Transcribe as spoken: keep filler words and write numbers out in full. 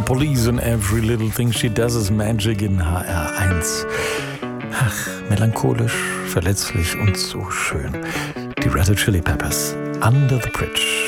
Police and every little thing she does is magic in H R eins. Ach, melancholisch, verletzlich und so schön. Die Red Hot Chili Peppers, Under the Bridge.